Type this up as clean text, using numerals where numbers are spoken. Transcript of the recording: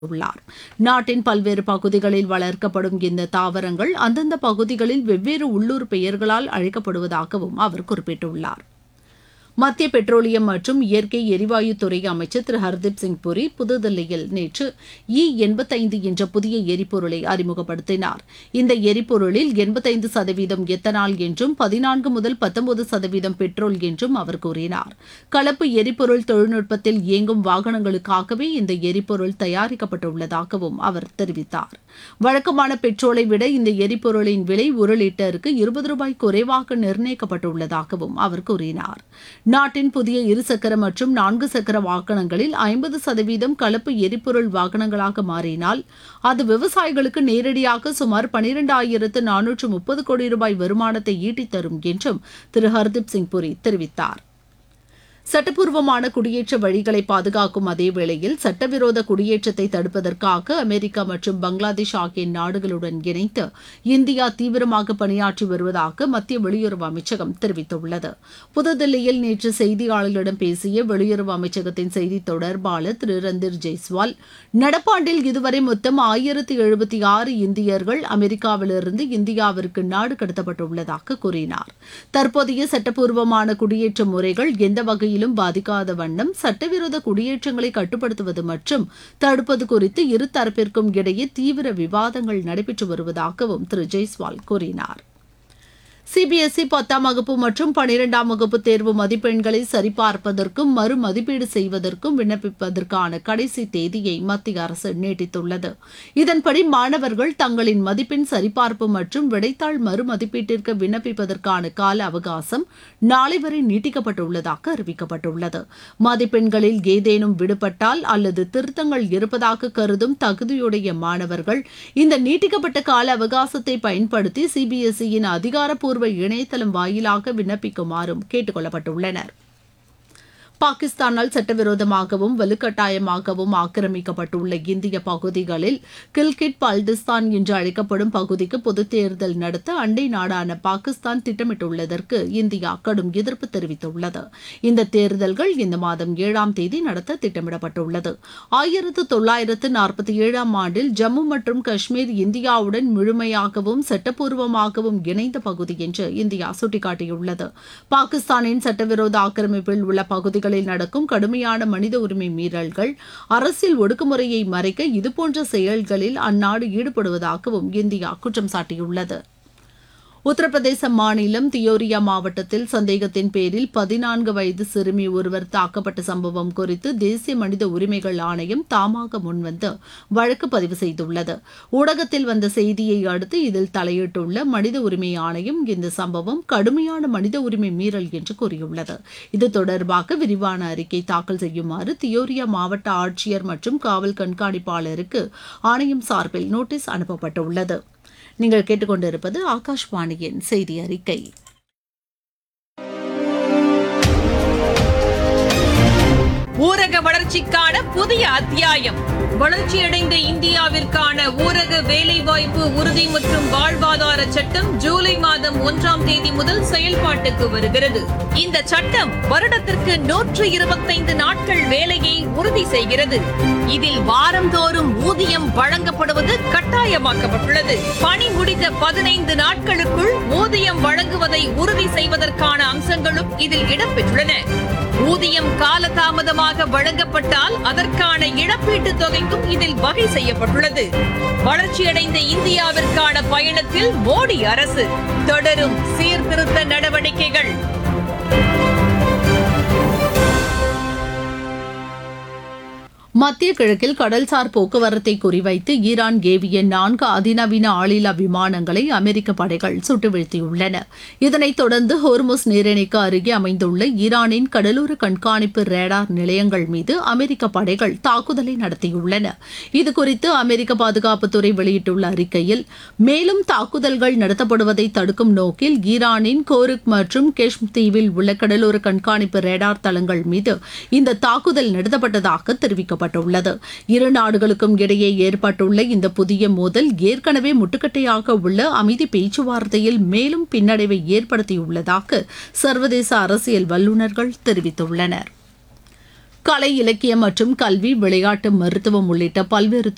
உள்ளார். நாட்டின் பல்வேறு பகுதிகளில் வளர்க்கப்படும் இந்த தாவரங்கள் அந்தந்த பகுதிகளில் வெவ்வேறு உள்ளூர் பெயர்களால் அழைக்கப்படுவதாகவும் அவர் குறிப்பிட்டுள்ளார். மத்திய பெட்ரோலியம் மற்றும் இயற்கை எரிவாயு துறை அமைச்சர் திரு ஹர்தீப் சிங் புரி புதுதில்லியில் நேற்று E85 என்ற புதிய எரிபொருளை அறிமுகப்படுத்தினார். இந்த எரிபொருளில் 85% எத்தனால் என்றும் 14 முதல் 19% பெட்ரோல் என்றும் அவர் கூறினார். கலப்பு எரிபொருள் தொழில்நுட்பத்தில் இயங்கும் வாகனங்களுக்காகவே இந்த எரிபொருள் தயாரிக்கப்பட்டுள்ளதாகவும் அவர் தெரிவித்தார். வழக்கமான பெட்ரோலை விட இந்த எரிபொருளின் விலை ஒரு லிட்டருக்கு ₹20 குறைவாக நிர்ணயிக்கப்பட்டுள்ளதாகவும் அவர் கூறினார். நாட்டின் புதிய இருசக்கர மற்றும் 4 சக்கர வாகனங்களில் 50% கலப்பு எரிபொருள் வாகனங்களாக மாறினால் அது விவசாயிகளுக்கு நேரடியாக சுமார் ₹12,430 கோடி வருமானத்தை ஈட்டித் தரும் என்றும் திரு ஹர்தீப் சிங் புரி தெரிவித்தார். சட்டப்பூர்வமான குடியேற்ற வழிகளை பாதுகாக்கும் அதேவேளையில் சட்டவிரோத குடியேற்றத்தை தடுப்பதற்காக அமெரிக்கா மற்றும் பங்களாதேஷ் ஆகிய நாடுகளுடன் இணைந்து இந்தியா தீவிரமாக பணியாற்றி வருவதாக மத்திய வெளியுறவு அமைச்சகம் தெரிவித்துள்ளது. புதுதில்லியில் நேற்று செய்தியாளர்களிடம் பேசிய வெளியுறவு அமைச்சகத்தின் செய்தித் தொடர்பாளர் திரு ரந்தீர் ஜெய்ஸ்வால், நடப்பாண்டில் இதுவரை மொத்தம் 1076 இந்தியர்கள் அமெரிக்காவிலிருந்து இந்தியாவிற்கு நாடு கடத்தப்பட்டுள்ளதாக கூறினார். தற்போதைய சட்டப்பூர்வமான குடியேற்ற முறைகள் எந்த வகையிலும் பாதிக்காத வண்ணம் சட்டவிரோத குடியேற்றங்களை கட்டுப்படுத்துவது மற்றும் தடுப்பது குறித்து இரு தரப்பிற்கும் இடையே தீவிர விவாதங்கள் நடைபெற்று வருவதாகவும் திரு ஜெய்ஸ்வால் கூறினார். CBSE 10ஆம் வகுப்பு மற்றும் 12ஆம் வகுப்பு தேர்வு மதிப்பெண்களை சரிபார்ப்பதற்கும் மறு மதிப்பீடு செய்வதற்கும் விண்ணப்பிப்பதற்கான கடைசி தேதியை மத்திய அரசு நீட்டித்துள்ளது. இதன்படி மாணவர்கள் தங்களின் மதிப்பெண் சரிபார்ப்பு மற்றும் விடைத்தாள் மறு மதிப்பீட்டிற்கு விண்ணப்பிப்பதற்கான கால அவகாசம் நாளை வரை நீட்டிக்கப்பட்டுள்ளதாக அறிவிக்கப்பட்டுள்ளது. மதிப்பெண்களில் ஏதேனும் விடுபட்டால் அல்லது திருத்தங்கள் இருப்பதாக கருதும் தகுதியுடைய மாணவர்கள் இந்த நீட்டிக்கப்பட்ட கால அவகாசத்தை பயன்படுத்தி CBSE-யின் அதிகாரப்பூர்வ இணையதளம் வாயிலாக விண்ணப்பிக்குமாறும் கேட்டுக் கொள்ளப்பட்டுள்ளனர். பாகிஸ்தானால் சட்டவிரோதமாகவும் வலுக்கட்டாயமாகவும் ஆக்கிரமிக்கப்பட்டுள்ள இந்திய பகுதிகளில் கில்கிட் பல்டிஸ்தான் என்று அழைக்கப்படும் பகுதிக்கு பொதுத் தேர்தல் நடத்த அண்டை நாடான பாகிஸ்தான் திட்டமிட்டுள்ளதற்கு இந்தியா கடும் எதிர்ப்பு தெரிவித்துள்ளது. இந்த தேர்தல்கள் இந்த மாதம் 7ஆம் தேதி நடத்த திட்டமிடப்பட்டுள்ளது. 1947ஆம் ஆண்டில் ஜம்மு மற்றும் காஷ்மீர் இந்தியாவுடன் முழுமையாகவும் சட்டப்பூர்வமாகவும் இணைந்த பகுதி என்று இந்தியா சுட்டிக்காட்டியுள்ளது. பாகிஸ்தானின் சட்டவிரோத ஆக்கிரமிப்பில் உள்ள பகுதிகள் நடக்கும் கடுமையான மனித உரிமை மீறல்கள், அரசியல் ஒடுக்குமுறையை மறைக்க இதுபோன்ற செயல்களில் அந்நாடு ஈடுபடுவதாகவும் இந்தியா குற்றம் சாட்டியுள்ளது. உத்தரப்பிரதேச மாநிலம் தியோரியா மாவட்டத்தில் சந்தேகத்தின் பேரில் 14 வயது சிறுமி ஒருவர் தாக்கப்பட்ட சம்பவம் குறித்து தேசிய மனித உரிமைகள் ஆணையம் தாமாக முன்வந்து வழக்கு பதிவு செய்துள்ளது. ஊடகத்தில் வந்த செய்தியை அடுத்து இதில் தலையிட்டுள்ள மனித உரிமை ஆணையம் இந்த சம்பவம் கடுமையான மனித உரிமை மீறல் என்று கூறியுள்ளது. இது தொடர்பாக விரிவான அறிக்கை தாக்கல் செய்யுமாறு தியோரியா மாவட்ட ஆட்சியர் மற்றும் காவல் கண்காணிப்பாளருக்கு ஆணையம் சார்பில் நோட்டீஸ் அனுப்பப்பட்டுள்ளது. நீங்கள் கேட்டுக்கொண்டிருப்பது ஆகாஷ்வாணியின் செய்தி அறிக்கை. ஊரக வளர்ச்சிக்கான புதிய அத்தியாயம். வளர்ச்சியடைந்த இந்தியாவிற்கான ஊரக வேலைவாய்ப்பு உறுதி மற்றும் வாழ்வாதார சட்டம் ஜூலை மாதம் 1ஆம் தேதி முதல் செயல்பாட்டுக்கு வருகிறது. இந்த சட்டம் வருடத்திற்கு 125 நாட்கள் வேலையை உறுதி செய்கிறது. இதில் வாரந்தோறும் ஊதியம் வழங்கப்படுவது கட்டாயமாக்கப்பட்டுள்ளது. பணி முடிந்த 15 நாட்களுக்குள் ஊதியம் வழங்குவதை உறுதி செய்வதற்கான அம்சங்களும் இதில் இடம்பெற்றுள்ளன. ஊதியம் காலதாமதமாக வழங்கப்பட்டால் அதற்கான இழப்பீட்டுத் தொகைக்கும் இதில் வகை செய்யப்பட்டுள்ளது. வளர்ச்சியடைந்த இந்தியாவிற்கான பயணத்தில் மோடி அரசு தொடரும் சீர்திருத்த நடவடிக்கைகள். மத்திய கிழக்கில் கடல்சார் போக்குவரத்தை குறிவைத்து ஈரான் ஏவிய 4 அதிநவீன ஆளில்லா விமானங்களை அமெரிக்க படைகள் சுட்டு வீழ்த்தியுள்ளன. இதனைத் தொடர்ந்து ஹோர்முஸ் நீரிணைக்கு அருகே அமைந்துள்ள ஈரானின் கடலோர கண்காணிப்பு ரேடார் நிலையங்கள் மீது அமெரிக்க படைகள் தாக்குதலை நடத்தியுள்ளன. இதுகுறித்து அமெரிக்க பாதுகாப்புத்துறை வெளியிட்டுள்ள அறிக்கையில், மேலும் தாக்குதல்கள் நடத்தப்படுவதை தடுக்கும் நோக்கில் ஈரானின் கோருக் மற்றும் கெஷ்ம் தீவில் உள்ள கடலோர கண்காணிப்பு ரேடார் தளங்கள் மீது இந்த தாக்குதல் நடத்தப்பட்டதாக தெரிவிக்கப்பட்டுள்ளது. இரு நாடுகளுக்கும் இடையே ஏற்பட்டுள்ள இந்த புதிய மோதல் ஏற்கனவே முட்டுக்கட்டையாக உள்ள அமைதி பேச்சுவார்த்தையில் மேலும் பின்னடைவை ஏற்படுத்தியுள்ளதாக சர்வதேச அரசியல் வல்லுநர்கள் தெரிவித்துள்ளனர். கலை, இலக்கியம் மற்றும் கல்வி, விளையாட்டு, மருத்துவம் உள்ளிட்ட பல்வேறு